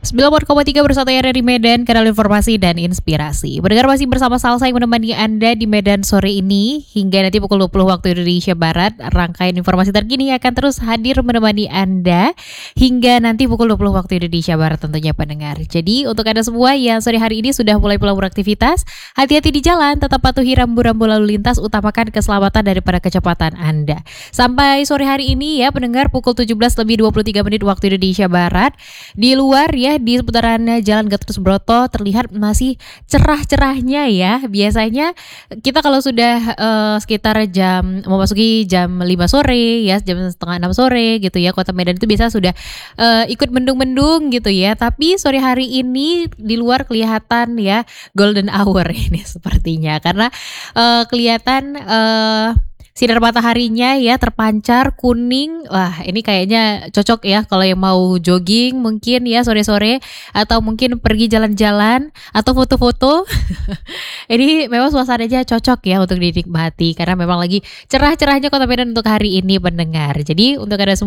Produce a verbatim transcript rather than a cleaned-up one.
sembilan puluh koma tiga Bersatu R R I Medan, kanal informasi dan inspirasi. Pendengar masih bersama Salsa yang menemani Anda di Medan sore ini hingga nanti pukul dua puluh waktu Indonesia Barat. Rangkaian informasi terkini akan terus hadir menemani Anda hingga nanti pukul dua puluh waktu Indonesia Barat tentunya pendengar. Jadi untuk Anda semua yang sore hari ini sudah mulai pulang beraktivitas, hati-hati di jalan, tetap patuhi rambu-rambu lalu lintas, utamakan keselamatan daripada kecepatan Anda. Sampai sore hari ini ya pendengar, pukul tujuh belas lebih dua puluh tiga menit waktu Indonesia Barat. Di luar ya, di seputaran Jalan Gatot Subroto terlihat masih cerah-cerahnya ya. Biasanya kita kalau sudah uh, sekitar jam memasuki jam lima sore ya, jam setengah enam sore gitu ya, Kota Medan itu biasa sudah uh, ikut mendung-mendung gitu ya. Tapi sore hari ini di luar kelihatan ya golden hour ini sepertinya, karena uh, kelihatan uh, sinar mataharinya ya terpancar kuning. Wah, ini kayaknya cocok ya kalau yang mau jogging mungkin ya sore-sore, atau mungkin pergi jalan-jalan atau foto-foto. Ini memang suasananya cocok ya untuk dinikmati karena memang lagi cerah-cerahnya Kota Medan untuk hari ini pendengar. Jadi untuk Anda semua